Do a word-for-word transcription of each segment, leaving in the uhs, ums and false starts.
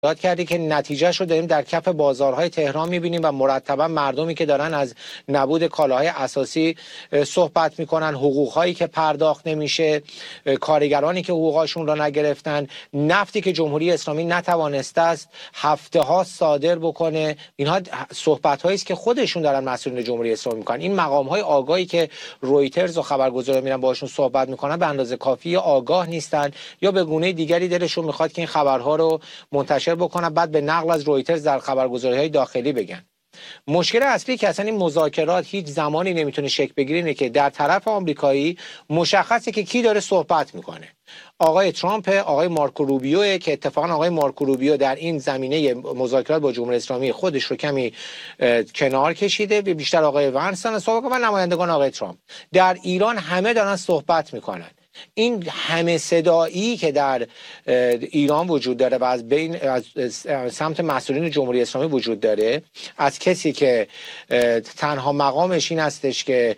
یاد کردی که نتیجهش رو داریم در کف بازارهای تهران میبینیم و مرتبا مردمی که دارن از نبود کالاهای اساسی صحبت میکنن، حقوقهایی که پرداخت نمیشه، کارگرانی که حقوقاشون رو نگرفتن، نفتی که جمهوری اسلامی نتوانسته است هفته ها صادر بکنه. اینها صحبت هایی است که خودشون دارن مسئولین جمهوری اسلامی میکنن. این مقام های آگاهی که رویترز و خبرگزارا میرن باشون صحبت میکنن به اندازه کافی آگاه نیستن یا به گونه دیگری دلشون میخواد که این خبرها رو منتشر بکنن بعد به نقل از رویترز در خبرگزاری‌های داخلی بگن. مشکل اصلی که اصلا این مذاکرات هیچ زمانی نمیتونه شکل بگیره اینه که در طرف آمریکایی مشخصه که کی داره صحبت میکنه. آقای ترامپ، آقای مارکو روبیو که اتفاقا آقای مارکو روبیو در این زمینه مذاکرات با جمهوری اسلامی خودش رو کمی کنار کشیده، بیشتر آقای ونسن صحبت و نمایندگان آقای ترامپ. در ایران همه دارن صحبت میکنن. این همه صدایی که در ایران وجود داره و از بین از سمت مسئولین جمهوری اسلامی وجود داره، از کسی که تنها مقامش این هستش که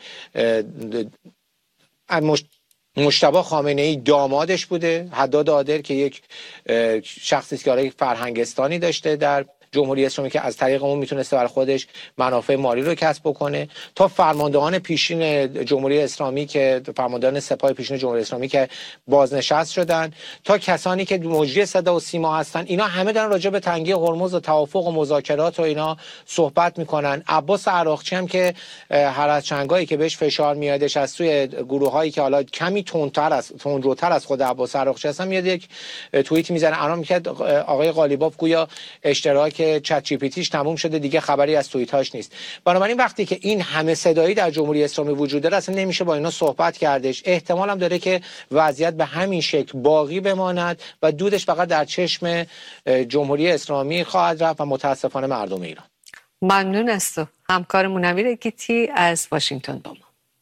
مجتبی خامنه‌ای دامادش بوده، حداد عادل که یک شخصی است که آره فرهنگستانی داشته در جمهوری اسلامی که از طریق اون میتونسته بر خودش منافع مالی رو کسب بکنه، تا فرماندهان پیشین جمهوری اسلامی که فرماندهان سپاه پیشین جمهوری اسلامی که بازنشست شدن، تا کسانی که مجری صدا و سیما هستن، اینا همه دارن راجع به تنگی هرمز و توافق و مذاکرات و اینا صحبت میکنن. عباس عراقچی هم که هر از چنگایی که بهش فشار میادش از سوی گروهایی که حالا کمی تندتر از تندروتر از خود عباس عراقچی هستن، میاد یک توییت میزنه الان میگه آقای قالیباف گویا اشتراک چت جی پی تیش تموم شده دیگه خبری از توییتاش نیست. بنابراین وقتی که این همه صدایی در جمهوری اسلامی وجود داره اصلا نمیشه با اینا صحبت کردش. احتمال هم داره که وضعیت به همین شکل باقی بماند و دودش فقط در چشم جمهوری اسلامی خواهد رفت و متاسفانه مردم ایران. ممنون از تو همکار منویر گیتی از واشنگتن با ما.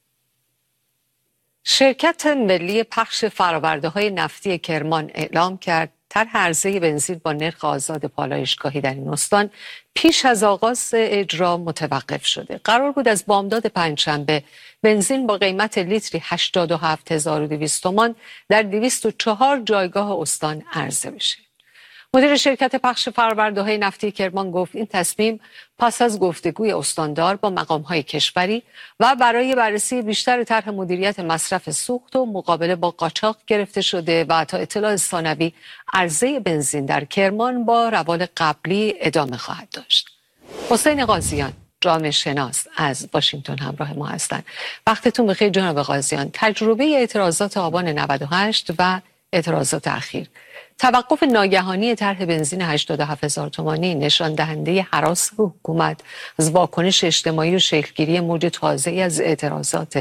شرکت ملی پخش فرآورده‌های نفتی کرمان اعلام کرد طرح عرضه بنزین با نرخ آزاد پالایشگاهی در این استان پیش از آغاز اجرا متوقف شده. قرار بود از بامداد پنجشنبه بنزین با قیمت لیتری هشتاد و هفت هزار و دویست تومان در دویست و چهار جایگاه استان عرضه بشه. مدیر شرکت پخش فرآورده‌های نفتی کرمان گفت این تصمیم پس از گفتگوی استاندار با مقام‌های کشوری و برای بررسی بیشتر طرح مدیریت مصرف سوخت و مقابله با قاچاق گرفته شده و تا اطلاع ثانوی عرضه بنزین در کرمان با روال قبلی ادامه خواهد داشت. حسین قاضیان جامعه شناس از واشنگتن همراه ما هستند. وقتتون بخیر جناب قاضیان. تجربه اعتراضات آبان نود و هشت و اعتراضات اخیر، توقف ناگهانی طرح بنزین هشتاد و هفت هزار تومانی نشان دهنده هراس حکومت از واکنش اجتماعی و شکلگیری موج تازه‌ای از اعتراضات.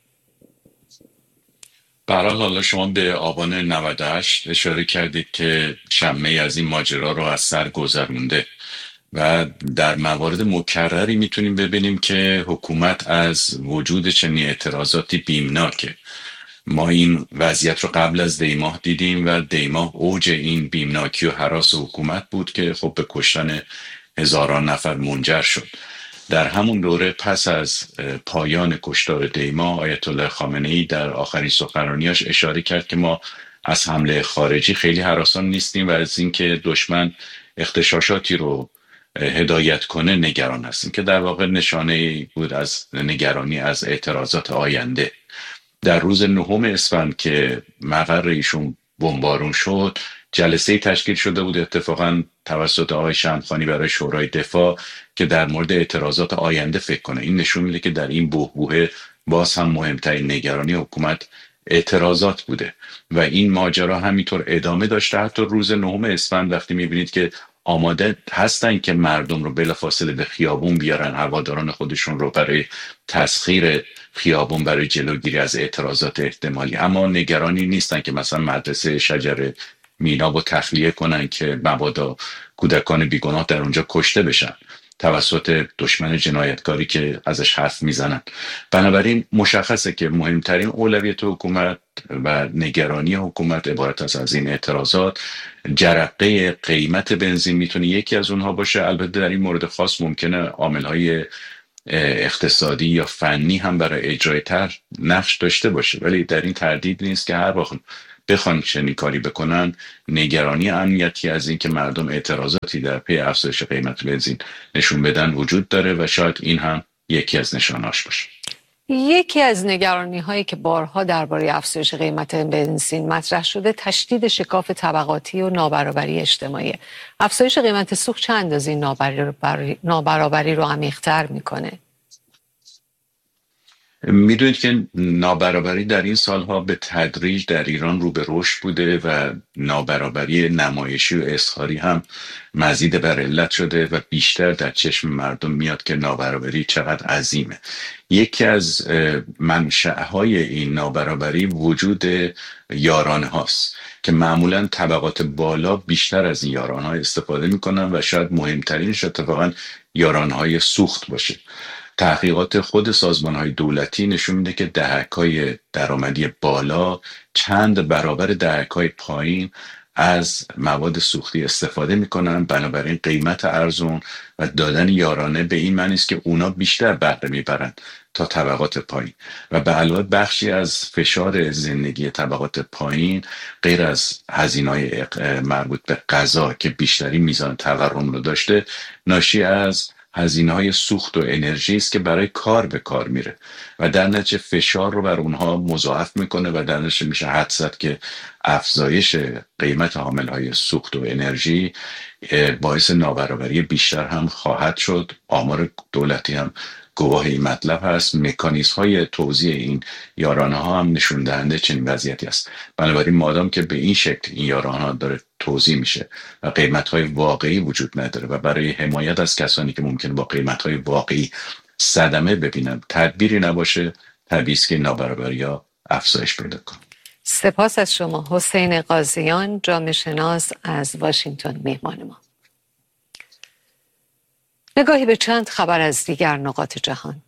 برحال حالا شما به آبان نود و هشت اشاره کردید که شمعی از این ماجرا رو از سر گذرونده و در موارد مکرری میتونیم ببینیم که حکومت از وجود چنین اعتراضاتی بیمناکه. ما این وضعیت رو قبل از دیماه دیدیم و دیماه اوج این بیمناکی و هراس حکومت بود که خب به کشتن هزاران نفر منجر شد. در همون دوره پس از پایان کشتار دیماه آیت الله خامنه‌ای در آخرین سخنرانیاش اشاره کرد که ما از حمله خارجی خیلی هراسان نیستیم و از اینکه دشمن اغتشاشاتی رو هدایت کنه نگران هستیم، که در واقع نشانه بود از نگرانی از اعتراضات آینده. در روز نهم اسفند که مقر ایشون بمبارون شد، جلسه تشکیل شده بود اتفاقا توسط آقای شمخانی برای شورای دفاع که در مورد اعتراضات آینده فکر کنه. این نشون میده که در این بحبوحه باز هم مهمترین نگرانی حکومت اعتراضات بوده و این ماجرا همینطور ادامه داشته. حتی روز نهم اسفند وقتی میبینید که آماده هستن که مردم رو بلافاصله به خیابون بیارن، هواداران خودشون رو برای تسخیر خیابون برای جلوگیری از اعتراضات احتمالی، اما نگرانی نیستن که مثلا مدرسه شجر مینا رو تخلیه کنن که مبادا کودکان بیگناه در اونجا کشته بشن توسط دشمن جنایتکاری که ازش حرف میزنن. بنابراین مشخصه که مهمترین اولویت حکومت و نگرانی حکومت عبارت است از این اعتراضات. جرقه قیمت بنزین میتونه یکی از اونها باشه. البته در این مورد خاص ممکنه عامل‌های اقتصادی یا فنی هم برای اجرای طرح نقش داشته باشه، ولی در این تردید نیست که هر وقت بخوان چنین کاری بکنن، نگرانی امنیتی از این که مردم اعتراضاتی در پی افزایش قیمت بنزین نشون بدن وجود داره و شاید این هم یکی از نشانهاش باشه. یکی از نگرانی هایی که بارها درباره افزایش قیمت بنزین مطرح شده تشدید شکاف طبقاتی و نابرابری اجتماعی. افزایش قیمت سوخت چه اندازه نابرابری, نابرابری رو عمیق‌تر میکنه؟ میدونید که نابرابری در این سالها به تدریج در ایران رو به رشد بوده و نابرابری نمایشی و اظهاری هم مزید بر علت شده و بیشتر در چشم مردم میاد که نابرابری چقدر عظیمه. یکی از منشأهای این نابرابری وجود یارانه هاست که معمولا طبقات بالا بیشتر از این یارانه ها استفاده میکنن و شاید مهمترینش اتفاقا یارانه های سوخت باشه. تحقیقات خود سازمان‌های دولتی نشون میده که دهک‌های درآمدی بالا چند برابر دهک‌های پایین از مواد سوختی استفاده میکنن، بنابراین قیمت ارزون و دادن یارانه به این معنی است که اونا بیشتر بهره میبرن تا طبقات پایین و به علاوه بخشی از فشار زندگی طبقات پایین غیر از هزینه‌های مربوط به غذا که بیشتری میزان تورم رو داشته، ناشی از هزینه‌های سوخت و انرژی است که برای کار به کار میره و در نتیجه فشار رو بر اونها مضاعف میکنه و در نتیجه میشه حدس زد که افزایش قیمت حاملهای سوخت و انرژی باعث نابرابری بیشتر هم خواهد شد. آمار دولتی هم گواه این مطلب هست. مکانیزم های توزیع این یارانه ها هم نشون دهنده چنین وضعیتی است. بنابراین مادام که به این شکل این یارانه ها داره توزیع میشه و قیمت های واقعی وجود نداره و برای حمایت از کسانی که ممکن با قیمت های واقعی صدمه ببینن تدبیری نباشه، طبیعی است که نابرابری ها افزایش پیدا کنه. سپاس از شما حسین قاضیان، جامعه شناس از واشنگتن مهمان ما. نگاهی به چند خبر از دیگر نقاط جهان.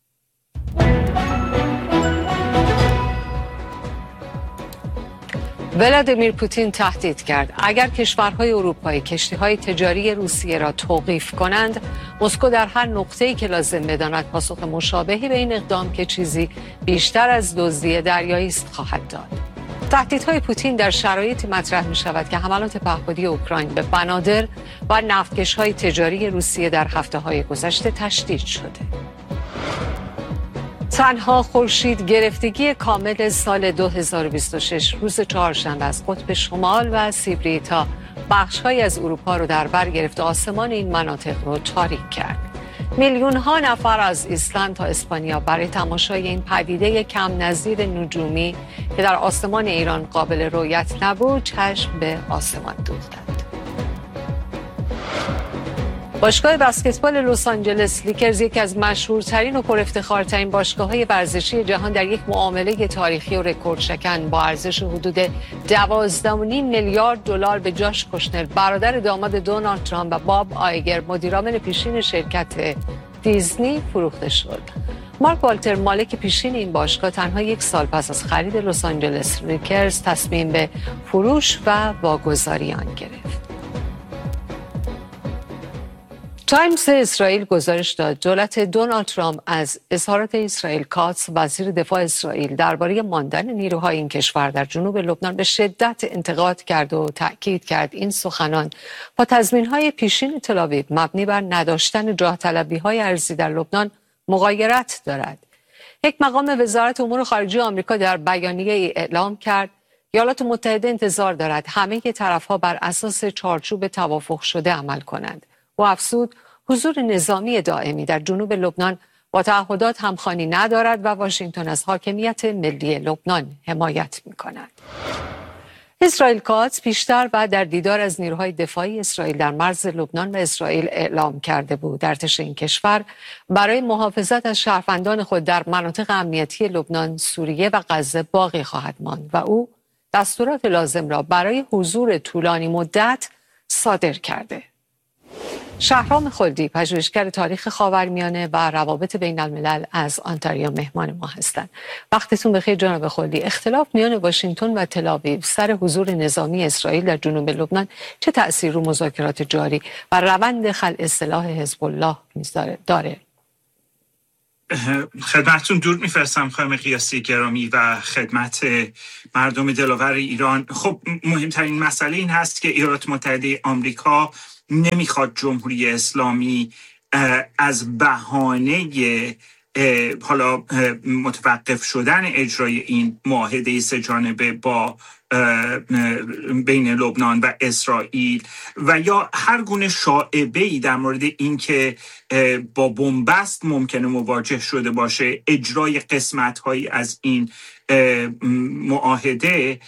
ولادیمیر پوتین تهدید کرد اگر کشورهای اروپایی کشتی‌های تجاری روسیه را توقیف کنند، مسکو در هر نقطه‌ای که لازم بداند پاسخ مشابهی به این اقدام که چیزی بیشتر از دزدی دریایی است خواهد داد. تهدیدهای پوتین در شرایطی مطرح می شود که حملات پهپادی اوکراین به بنادر و نفتکش‌های تجاری روسیه در هفته‌های گذشته تشدید شده. تنها خورشید گرفتگی کامل سال دو هزار و بیست و شش روز چهارشنبه از قطب شمال و سیبری تا بخش‌های از اروپا رو در بر گرفت، آسمان این مناطق رو تاریک کرد. میلیون ها نفر از ایسلند تا اسپانیا برای تماشای این پدیده کم نظیر نجومی که در آسمان ایران قابل رؤیت نبود چشم به آسمان دوختند. باشگاه بسکتبال لس آنجلس لیکرز یکی از مشهورترین و پرافتخارترین باشگاه‌های ورزشی جهان در یک معامله تاریخی و رکوردشکن با ارزش حدود دوازده و نیم میلیارد دلار به جاش کوشنر، برادر داماد دونالد ترامپ و باب آیگر، مدیرعامل پیشین شرکت دیزنی، فروخته شد. مارک والتر، مالک پیشین این باشگاه، تنها یک سال پس از خرید لس آنجلس لیکرز تصمیم به فروش و واگذاری آن گرفت. تایمز اسرائیل گزارش داد دولت دونالد ترامپ از اظهارات اسرائیل کاتس، وزیر دفاع اسرائیل، درباره ماندن نیروهای این کشور در جنوب لبنان به شدت انتقاد کرد و تأکید کرد این سخنان با تضمین‌های پیشین تل‌آویو مبنی بر نداشتن جاه طلبی‌های ارضی در لبنان مغایرت دارد. یک مقام وزارت امور خارجه آمریکا در بیانیه اعلام کرد ایالات متحده انتظار دارد همه طرف‌ها بر اساس چارچوب توافق شده عمل کنند. و افزود حضور نظامی دائمی در جنوب لبنان با تعهدات همخوانی ندارد و واشنگتن از حاکمیت ملی لبنان حمایت می‌کند. اسرائیل کاتس پیشتر و در دیدار از نیروهای دفاعی اسرائیل در مرز لبنان و اسرائیل اعلام کرده بود در ارتش این کشور برای محافظت از شهروندان خود در مناطق امنیتی لبنان، سوریه و غزه باقی خواهد ماند و او دستورات لازم را برای حضور طولانی مدت صادر کرده. شهرام خلدی، پژوهشگر تاریخ خاورمیانه و روابط بین الملل از آنتاریو مهمان ما هستند. وقتتون بخیر جناب خلدی. اختلاف میان واشنگتن و تل‌آویو سر حضور نظامی اسرائیل در جنوب لبنان چه تأثیر رو مذاکرات جاری و روند خلع سلاح حزب الله داره؟ خدمتتون درود میفرستم خانم قیاسی گرامی و خدمت مردم دلاور ایران. خب مهمترین مسئله این هست که ایالات متحده آمریکا نمیخواد جمهوری اسلامی از بهانه حالا متوقف شدن اجرای این معاهده سه جانبه با بین لبنان و اسرائیل و یا هر گونه شایعه‌ای در مورد اینکه با بنبست ممکنه مواجه شده باشه اجرای قسمت‌هایی از این معاهده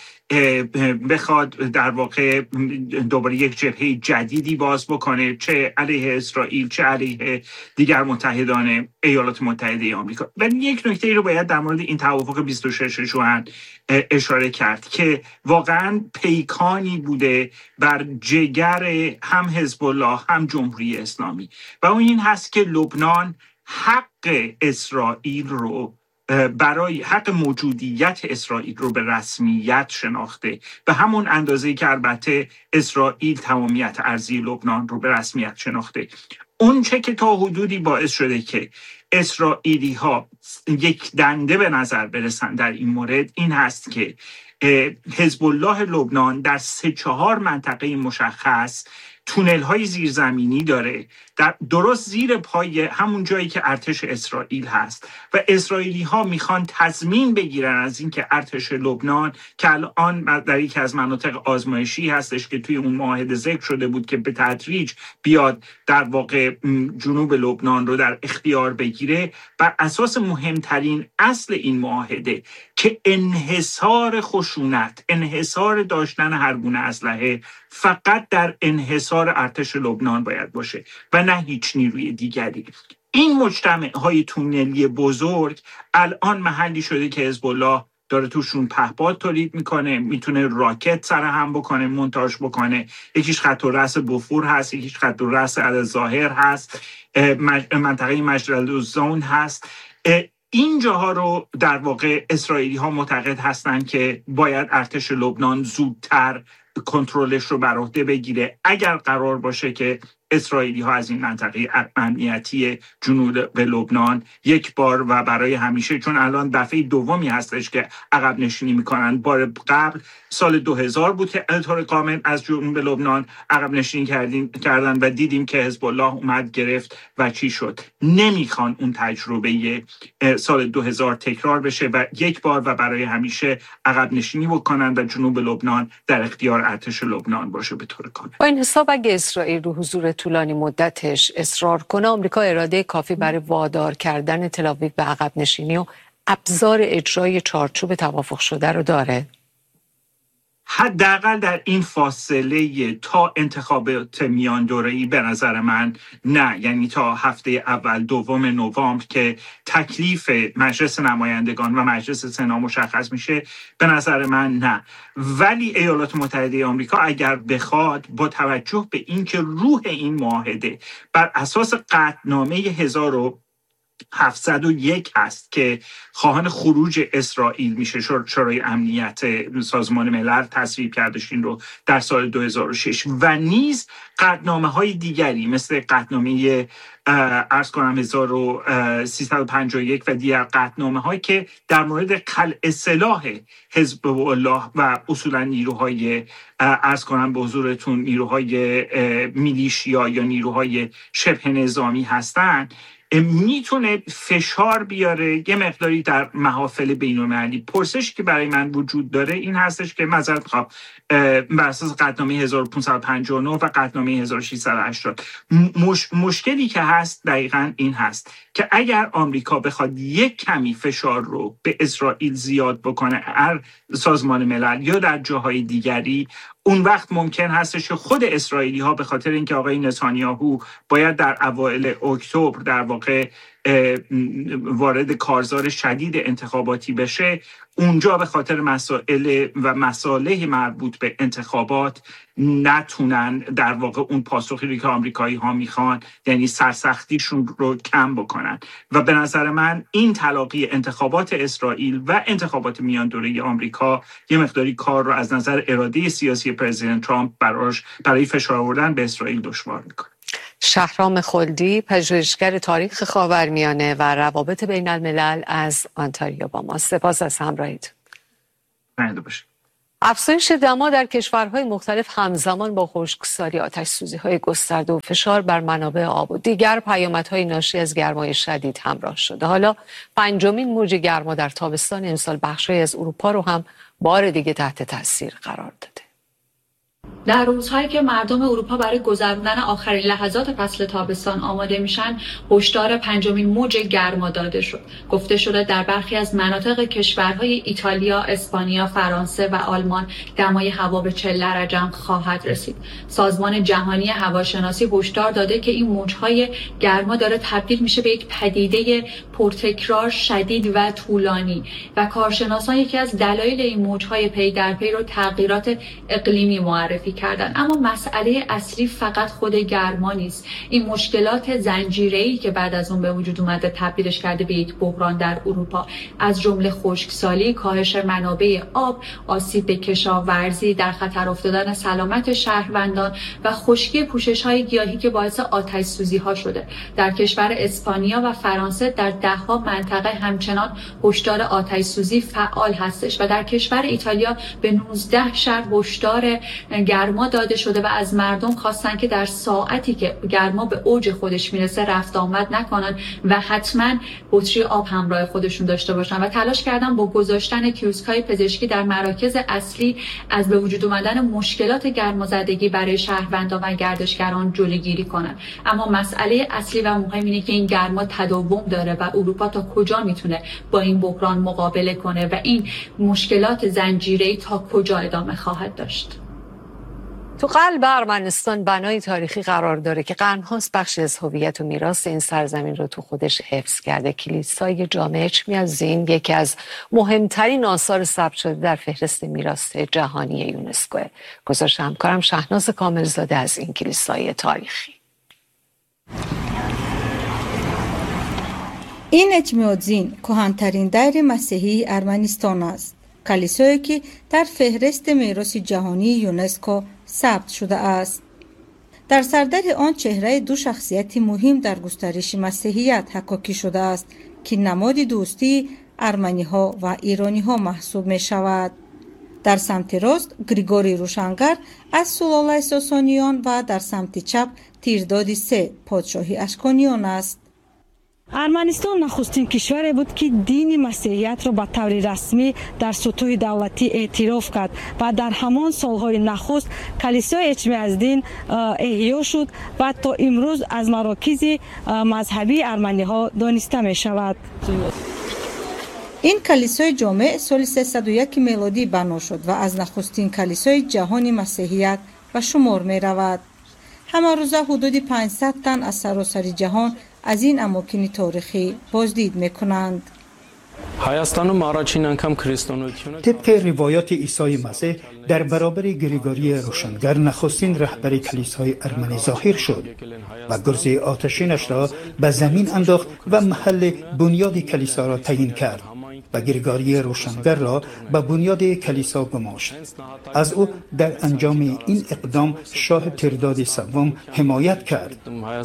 بخواد در واقع دوباره یک جبهه جدیدی باز بکنه، چه علیه اسرائیل چه علیه دیگر متحدان ایالات متحده آمریکا. و یک نکته ای رو باید در مورد این توافق بیست و شش ژوئن اشاره کرد که واقعا پیکانی بوده بر جگر هم حزب الله هم جمهوری اسلامی و اون این هست که لبنان حق اسرائیل رو برای حق موجودیت اسرائیل رو به رسمیت شناخته به همون اندازه‌ای که البته اسرائیل تمامیت ارضی لبنان رو به رسمیت شناخته. اون چه که تا حدودی باعث شده که اسرائیلی ها یک دنده به نظر برسن در این مورد این هست که حزب الله لبنان در سه چهار منطقه مشخص تونل های زیرزمینی داره در درست زیر پای همون جایی که ارتش اسرائیل هست و اسرائیلی ها میخوان تضمین بگیرن از اینکه ارتش لبنان که الان در یکی از مناطق آزمایشی هستش که توی اون معاهده ذکر شده بود که به تدریج بیاد در واقع جنوب لبنان رو در اختیار بگیره، بر اساس مهمترین اصل این معاهده که انحصار خشونت، انحصار داشتن هر گونه اسلحه فقط در انحصار ارتش لبنان باید باشه و نه هیچ نیروی دیگری. این مجتمع‌های تونلی بزرگ الان محلی شده که حزب الله داره توشون پهپاد تولید میکنه، میتونه راکت سرهم بکنه، مونتاژ بکنه. یکیش خط الرأس بوفور هست، یکیش خط الرأس الظاهر هست، منطقه مجدل‌الزون هست. این جاها رو در واقع اسرائیلی ها معتقد هستند که باید ارتش لبنان زودتر کنترلش رو بر عهده بگیره اگر قرار باشه که اسرائیلی ها از این منطقه امنیتی جنوب به لبنان یک بار و برای همیشه، چون الان دفعه دومی هستش که عقب نشینی میکنن. بار قبل سال دو هزار بود که طور کامل از جنوب لبنان عقب نشینی کردیم کردن و دیدیم که حزب الله اومد گرفت و چی شد. نمیخوان اون تجربه سال دو هزار تکرار بشه و یک بار و برای همیشه عقب نشینی بکنن و جنوب لبنان در اختیار ارتش لبنان باشه به طور کامل. با این حساب اگه اسرائیل رو حضور طولانی مدتش اصرار کنه، آمریکا اراده کافی برای وادار کردن تل‌آویو به عقب نشینی و ابزار اجرای چارچوب توافق شده رو داره؟ حداقل در این فاصله تا انتخابات میان دوره‌ای به نظر من نه، یعنی تا هفته اول دوم نوامبر که تکلیف مجلس نمایندگان و مجلس سنا مشخص میشه، به نظر من نه. ولی ایالات متحده آمریکا اگر بخواد با توجه به اینکه روح این معاهده بر اساس قطعنامه هزار و هفتصد و یک هست که خواهان خروج اسرائیل میشه، شورای امنیت سازمان ملل تصویب کردش این رو در سال دو هزار و شش و نیز قطعنامه های دیگری مثل قطعنامه عرض کنم هزار و سیصد و پنجاه و یک و دیگر قطعنامه هایی که در مورد خلع سلاح حزب الله و اصولا نیروهای عرض کنم به حضورتون نیروهای میلیشیا یا نیروهای شبه نظامی هستند، میتونه فشار بیاره یه مقداری در محافل بین‌المللی. پرسشی که برای من وجود داره این هستش که معذرت می‌خوام بر اساس قطعنامه هزار و پانصد و پنجاه و نه و قطعنامه هزار و ششصد و هشتاد مش... مشکلی که هست دقیقاً این هست که اگر آمریکا بخواد یک کمی فشار رو به اسرائیل زیاد بکنه هر سازمان ملل یا در جاهای دیگری، اون وقت ممکن هستش که خود اسرائیلی ها به خاطر اینکه آقای نتانیاهو باید در اوایل اکتبر در واقع وارد کارزار شدید انتخاباتی بشه، اونجا به خاطر مسائل و مصالح مربوط به انتخابات نتونن در واقع اون پاسخی که آمریکایی ها میخوان، یعنی سرسختیشون رو کم بکنن. و به نظر من این تلاقی انتخابات اسرائیل و انتخابات میان دوره آمریکا یه مقداری کار رو از نظر اراده سیاسی پرزیدنت ترامپ براش برای فشار آوردن به اسرائیل دشوار میکنه. شهرام خلدی، پژوهشگر تاریخ خاورمیانه و روابط بین الملل از آنتاریو با ما. سپاس از همراهیتون. افزایش دما در کشورهای مختلف همزمان با خشکسالی، آتش‌سوزی‌های گسترده و فشار بر منابع آب و دیگر پیامدهای ناشی از گرمای شدید همراه شده. حالا پنجمین موج گرما در تابستان امسال بخشی از اروپا رو هم بار دیگه تحت تاثیر قرار داده. در روزهایی که مردم اروپا برای گذراندن آخرین لحظات فصل تابستان آماده میشن، هشدار پنجمین موج گرما داده شد. گفته شده در برخی از مناطق کشورهای ایتالیا، اسپانیا، فرانسه و آلمان دمای هوا به چهل درجه هم خواهد رسید. سازمان جهانی هواشناسی هشدار داده که این موجهای گرما داره تبدیل میشه به یک پدیده پرتکرار، شدید و طولانی و کارشناسان یکی از دلایل این موجهای پی در پی رو تغییرات اقلیمی معرفی کردن. اما مسئله اصلی فقط خود گرما نیست. این مشکلات زنجیره‌ای که بعد از اون به وجود اومده تبدیلش کرده به یک بحران در اروپا، از جمله خشکسالی، کاهش منابع آب، آسیب به کشاورزی، در خطر افتادن سلامت شهروندان و خشکی پوشش‌های گیاهی که باعث آتش‌سوزی‌ها شده. در کشور اسپانیا و فرانسه در ده‌ها منطقه همچنان هشدار آتش‌سوزی فعال هستش و در کشور ایتالیا به نوزده شهر هشدار گرما داده شده و از مردم خواستن که در ساعتی که گرما به اوج خودش میرسه رفت آمد نکنن و حتما بطری آب همراه خودشون داشته باشن و تلاش کردن با گذاشتن کیوسک‌های پزشکی در مراکز اصلی از به وجود آمدن مشکلات گرمازدگی برای شهروندان و گردشگران جلوگیری کنن. اما مسئله اصلی و مهم اینه که این گرما تداوم داره و اروپا تا کجا میتونه با این بحران مقابله کنه و این مشکلات زنجیره‌ای تا کجا ادامه خواهد داشت. تو قلب ارمنستان بنای تاریخی قرار داره که قرن‌هاست بخشی از هویت و میراث این سرزمین رو تو خودش حفظ کرده. کلیسای جامع اچمیادزین یکی از مهمترین آثار ثبت شده در فهرست میراث جهانی یونسکو. گزارش همکارم شهناز کاملزاده از این کلیسای تاریخی. این اچمیادزین کهن‌ترین دیر مسیحی ارمنستان است. کلیسایی که در فهرست میراث جهانی یونسکو ثبت شده است. در سردر آن چهره دو شخصیت مهم در گسترش مسیحیت حکاکی شده است که نماد دوستی ارمنی ها و ایرانی ها محسوب می شود. در سمت راست گریگوری روشنگر از سلاله ساسانیان و در سمت چپ تیرداد سه پادشاهی اشکانیان است. ارمنستان نخستین کشوری بود که دین مسیحیت را به طور رسمی در سطوح دولتی اعتراف کرد و در همان سالهای نخست کلیسای اچمیادزین احیا شد و تا امروز از مراکز مذهبی ارمنی ها دانسته می شود. این کلیسای جامع سال سیصد و یک میلادی بنا شد و از نخستین کلیسای جهانی مسیحیت به شمار می رود. همه روزه حدود پانصد تن از سراسر جهان از این اماکن تاریخی بازدید میکنند. طبق روایات عیسی مسیح در برابر گریگوری روشنگر نخستین رهبر کلیسای ارمنی ظاهر شد و گرز آتشینش را به زمین انداخت و محل بنیاد کلیسا را تعیین کرد و گریگوری روشنگر را به بنیاد کلیسا گماشت. از او در انجام این اقدام شاه تیرداد سوم حمایت کرد.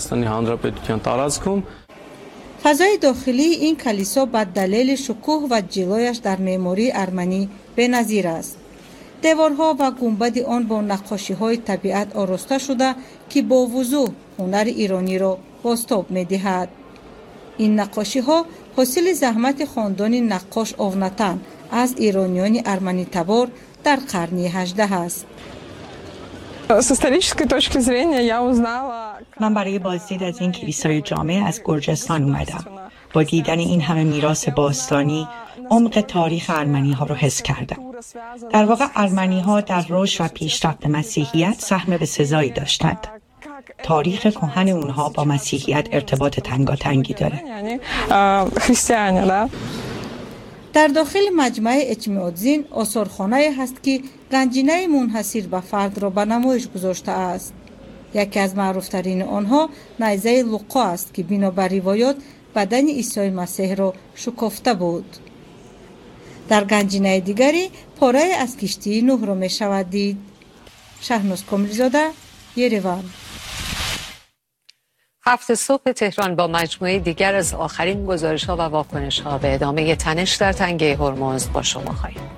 فضای داخلی این کلیسا به دلیل شکوه و جلویش در معماری ارمنی بی‌نظیر است. دیوارها و گنبد آن با نقاشی‌های طبیعت آراسته شده که با وضوح هنر ایرانی را بازتاب می‌دهد. این نقاشی‌ها حاصل زحمت خاندان نقاش آونتن از ایرانیان ارمنی تبار در قرن هجدهم است. من برای بازدید از این کلیسای جامع از گرجستان اومدم. با دیدن این همه میراث باستانی عمق تاریخ ارمنی ها رو حس کردم. در واقع ارمنی ها در رشد و پیشرفت مسیحیت سهم بسزایی داشتند. تاریخ کهن اونها با مسیحیت ارتباط تنگاتنگی داره. در داخل مجمع اچمیادزین آثارخانه هست که گنجینه منحصر به فرد را به نمایش گذاشته است. یکی از معروفترین آنها نیزه لوقا است که بنابر روایات بدن عیسی مسیح را شکافته بود. در گنجینه دیگری پاره از کشتی نوح را می شود دید. شهناز کاملزاده، یریوان. هفت صبح تهران با مجموعه دیگر از آخرین گزارش‌ها و واکنش‌ها به ادامه تنش در تنگه هرمز با شما خواهیم.